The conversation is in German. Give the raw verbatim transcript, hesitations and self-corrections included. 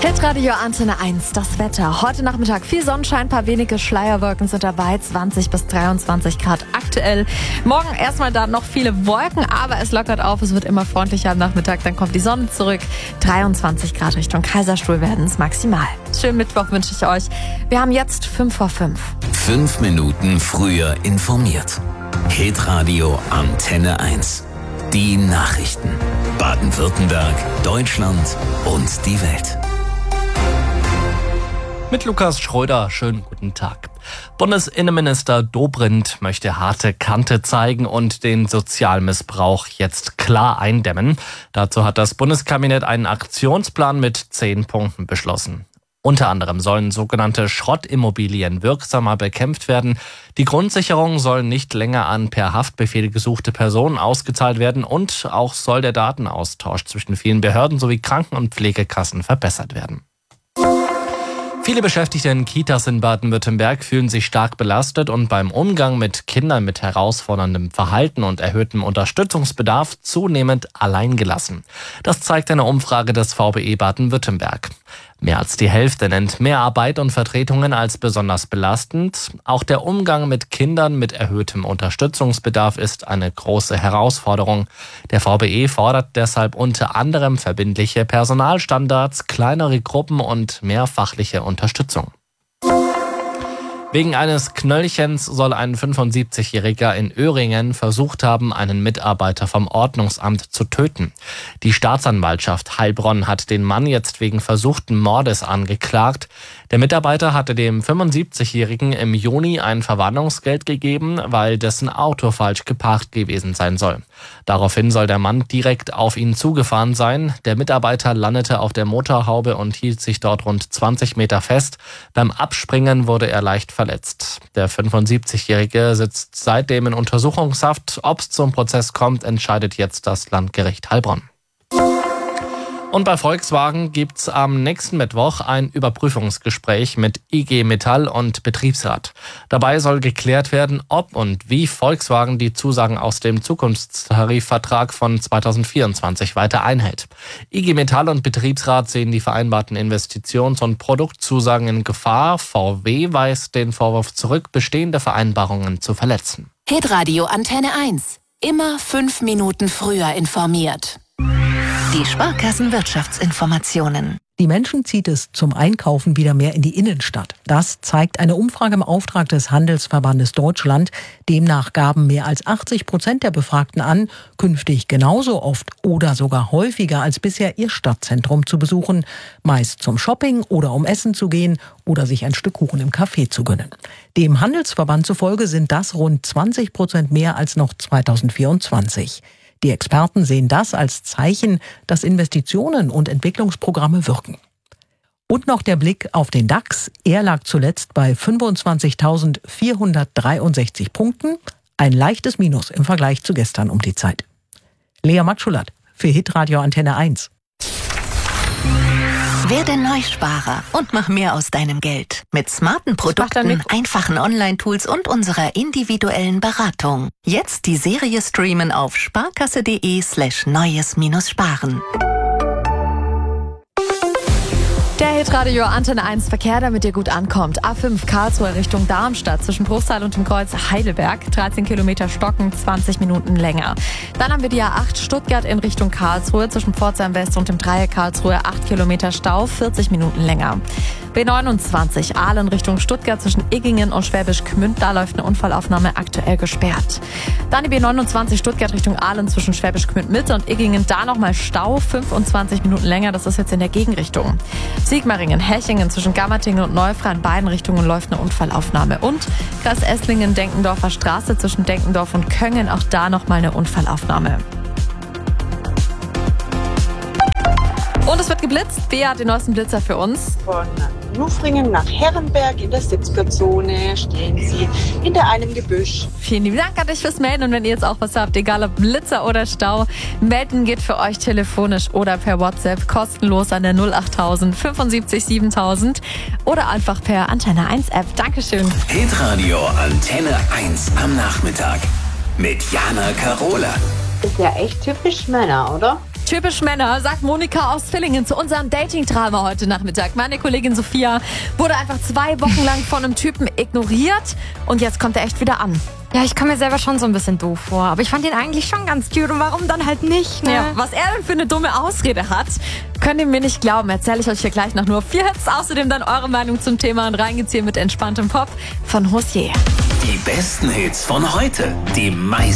Hitradio Antenne eins, das Wetter. Heute Nachmittag viel Sonnenschein, paar wenige Schleierwolken sind dabei, zwanzig bis dreiundzwanzig Grad aktuell. Morgen erstmal da noch viele Wolken, aber es lockert auf, es wird immer freundlicher am Nachmittag, dann kommt die Sonne zurück. dreiundzwanzig Grad Richtung Kaiserstuhl werden es maximal. Schönen Mittwoch wünsche ich euch. Wir haben jetzt fünf vor fünf. Fünf Minuten früher informiert. Hitradio Antenne eins. Die Nachrichten. Baden-Württemberg, Deutschland und die Welt. Mit Lukas Schröder, schönen guten Tag. Bundesinnenminister Dobrindt möchte harte Kante zeigen und den Sozialmissbrauch jetzt klar eindämmen. Dazu hat das Bundeskabinett einen Aktionsplan mit zehn Punkten beschlossen. Unter anderem sollen sogenannte Schrottimmobilien wirksamer bekämpft werden. Die Grundsicherung soll nicht länger an per Haftbefehl gesuchte Personen ausgezahlt werden und auch soll der Datenaustausch zwischen vielen Behörden sowie Kranken- und Pflegekassen verbessert werden. Viele Beschäftigte in Kitas in Baden-Württemberg fühlen sich stark belastet und beim Umgang mit Kindern mit herausforderndem Verhalten und erhöhtem Unterstützungsbedarf zunehmend alleingelassen. Das zeigt eine Umfrage des V B E Baden-Württemberg. Mehr als die Hälfte nennt Mehrarbeit und Vertretungen als besonders belastend. Auch der Umgang mit Kindern mit erhöhtem Unterstützungsbedarf ist eine große Herausforderung. Der V B E fordert deshalb unter anderem verbindliche Personalstandards, kleinere Gruppen und mehr fachliche Unterstützung. Wegen eines Knöllchens soll ein fünfundsiebzigjähriger in Öhringen versucht haben, einen Mitarbeiter vom Ordnungsamt zu töten. Die Staatsanwaltschaft Heilbronn hat den Mann jetzt wegen versuchten Mordes angeklagt. Der Mitarbeiter hatte dem fünfundsiebzigjährigen im Juni ein Verwarnungsgeld gegeben, weil dessen Auto falsch geparkt gewesen sein soll. Daraufhin soll der Mann direkt auf ihn zugefahren sein. Der Mitarbeiter landete auf der Motorhaube und hielt sich dort rund zwanzig Meter fest. Beim Abspringen wurde er leicht verletzt. Der fünfundsiebzigjährige sitzt seitdem in Untersuchungshaft. Ob es zum Prozess kommt, entscheidet jetzt das Landgericht Heilbronn. Und bei Volkswagen gibt's am nächsten Mittwoch ein Überprüfungsgespräch mit I G Metall und Betriebsrat. Dabei soll geklärt werden, ob und wie Volkswagen die Zusagen aus dem Zukunftstarifvertrag von zweitausendvierundzwanzig weiter einhält. I G Metall und Betriebsrat sehen die vereinbarten Investitions- und Produktzusagen in Gefahr. V W weist den Vorwurf zurück, bestehende Vereinbarungen zu verletzen. Hitradio Antenne eins. Immer fünf Minuten früher informiert. Die Sparkassenwirtschaftsinformationen. Die Menschen zieht es zum Einkaufen wieder mehr in die Innenstadt. Das zeigt eine Umfrage im Auftrag des Handelsverbandes Deutschland. Demnach gaben mehr als achtzig Prozent der Befragten an, künftig genauso oft oder sogar häufiger als bisher ihr Stadtzentrum zu besuchen. Meist zum Shopping oder um essen zu gehen oder sich ein Stück Kuchen im Café zu gönnen. Dem Handelsverband zufolge sind das rund zwanzig Prozent mehr als noch zweitausendvierundzwanzig. Die Experten sehen das als Zeichen, dass Investitionen und Entwicklungsprogramme wirken. Und noch der Blick auf den DAX. Er lag zuletzt bei fünfundzwanzigtausendvierhundertdreiundsechzig Punkten. Ein leichtes Minus im Vergleich zu gestern um die Zeit. Lea Matschulat für Hitradio Antenne eins. Werde Neusparer und mach mehr aus deinem Geld. Mit smarten Produkten, einfachen Online-Tools und unserer individuellen Beratung. Jetzt die Serie streamen auf sparkasse.de slash neues minus sparen. Der Hitradio Antenne eins Verkehr, damit ihr gut ankommt. A fünf Karlsruhe Richtung Darmstadt zwischen Bruchsal und dem Kreuz Heidelberg. dreizehn Kilometer Stocken, zwanzig Minuten länger. Dann haben wir die A acht Stuttgart in Richtung Karlsruhe zwischen Pforzheim West und dem Dreieck Karlsruhe. acht Kilometer Stau, vierzig Minuten länger. B neunundzwanzig Aalen Richtung Stuttgart zwischen Iggingen und Schwäbisch Gmünd. Da läuft eine Unfallaufnahme aktuell gesperrt. Dann die B neunundzwanzig Stuttgart Richtung Aalen zwischen Schwäbisch Gmünd Mitte und Iggingen. Da nochmal Stau, fünfundzwanzig Minuten länger. Das ist jetzt in der Gegenrichtung. Sigmaringen, Hechingen zwischen Gammertingen und Neufra in beiden Richtungen läuft eine Unfallaufnahme. Und Kreis Esslingen, Denkendorfer Straße zwischen Denkendorf und Köngen, auch da nochmal eine Unfallaufnahme. Und es wird geblitzt. Bea hat den neuesten Blitzer für uns. Von Nufringen nach Herrenberg in der Sitzplatzone stehen Sie hinter einem Gebüsch. Vielen lieben Dank an dich fürs Melden. Und wenn ihr jetzt auch was habt, egal ob Blitzer oder Stau, melden geht für euch telefonisch oder per WhatsApp kostenlos an der null achttausend fünfundsiebzig siebentausend oder einfach per Antenne eins App. Dankeschön. Hitradio Antenne eins am Nachmittag mit Jana Karola. Ist ja echt typisch Männer, oder? Typisch Männer, sagt Monika aus Villingen zu unserem Dating-Drama heute Nachmittag. Meine Kollegin Sophia wurde einfach zwei Wochen lang von einem Typen ignoriert und jetzt kommt er echt wieder an. Ja, ich komme mir selber schon so ein bisschen doof vor, aber ich fand ihn eigentlich schon ganz cute und warum dann halt nicht, ne? Ja, was er denn für eine dumme Ausrede hat, könnt ihr mir nicht glauben, erzähle ich euch hier gleich nach nur vier Hits. Außerdem dann eure Meinung zum Thema und reingeht's hier mit entspanntem Pop von Hosier. Die besten Hits von heute, die meisten